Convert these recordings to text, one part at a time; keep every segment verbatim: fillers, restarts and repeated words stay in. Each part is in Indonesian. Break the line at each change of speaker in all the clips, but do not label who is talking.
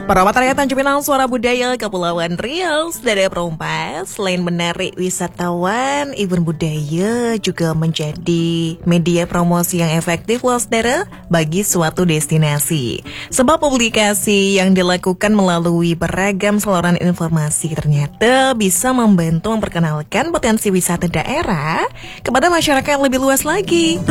Perawat area Tanjung Pinang, suara budaya Kepulauan Riau. Saudara perempat, selain menarik wisatawan, event budaya juga menjadi media promosi yang efektif loh saudara bagi suatu destinasi. Sebab publikasi yang dilakukan melalui beragam saluran informasi ternyata bisa membantu memperkenalkan potensi wisata daerah kepada masyarakat yang lebih luas lagi.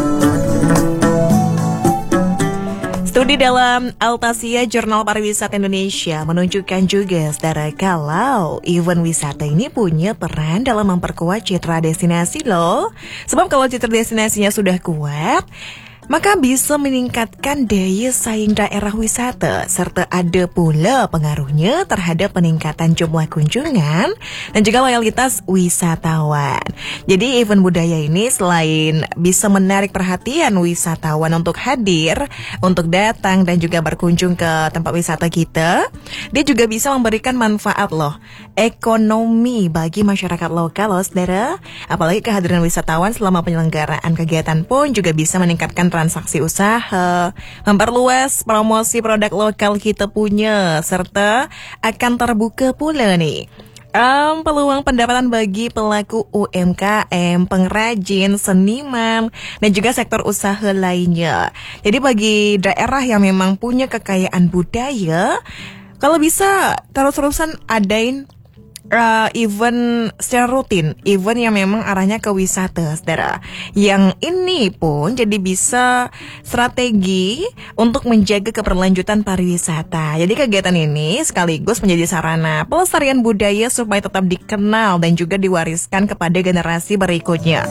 Studi dalam Altasia Jurnal Pariwisata Indonesia menunjukkan juga, saudara, kalau event wisata ini punya peran dalam memperkuat citra destinasi loh. Sebab kalau citra destinasinya sudah kuat, maka bisa meningkatkan daya saing daerah wisata, serta ada pula pengaruhnya terhadap peningkatan jumlah kunjungan dan juga loyalitas wisatawan. Jadi event budaya ini selain bisa menarik perhatian wisatawan untuk hadir, untuk datang dan juga berkunjung ke tempat wisata kita, dia juga bisa memberikan manfaat loh, ekonomi bagi masyarakat lokal loh saudara. Apalagi kehadiran wisatawan selama penyelenggaraan kegiatan pun juga bisa meningkatkan transaksi usaha, memperluas promosi produk lokal kita punya, serta akan terbuka pula nih um, peluang pendapatan bagi pelaku U M K M, pengrajin, seniman, dan juga sektor usaha lainnya. Jadi bagi daerah yang memang punya kekayaan budaya, kalau bisa terus-terusan adain Uh, event secara rutin, event yang memang arahnya ke wisata, saudara. Yang ini pun jadi bisa strategi untuk menjaga keberlanjutan pariwisata. Jadi kegiatan ini sekaligus menjadi sarana pelestarian budaya supaya tetap dikenal dan juga diwariskan kepada generasi berikutnya.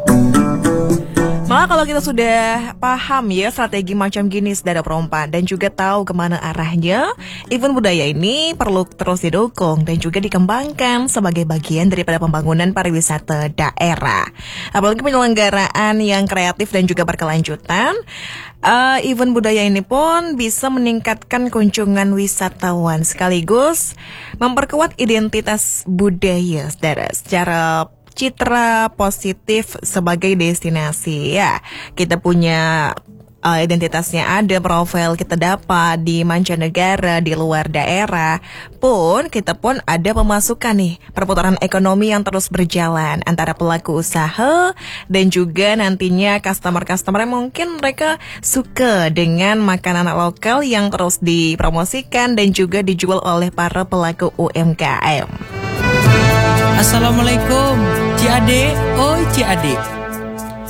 Malah kalau kita sudah paham ya strategi macam gini saudara perempat dan juga tahu kemana arahnya, event budaya ini perlu terus didukung dan juga dikembangkan sebagai bagian daripada pembangunan pariwisata daerah. Apalagi penyelenggaraan yang kreatif dan juga berkelanjutan, uh, event budaya ini pun bisa meningkatkan kunjungan wisatawan sekaligus memperkuat identitas budaya saudara secara citra positif sebagai destinasi ya. Kita punya uh, identitasnya ada, profil kita dapat di mancanegara, di luar daerah pun kita pun ada pemasukan nih, perputaran ekonomi yang terus berjalan antara pelaku usaha dan juga nantinya customer-customer yang mungkin mereka suka dengan makanan lokal yang terus dipromosikan dan juga dijual oleh para pelaku U M K M.
Assalamualaikum, Ci Ade, oi Ci Ade.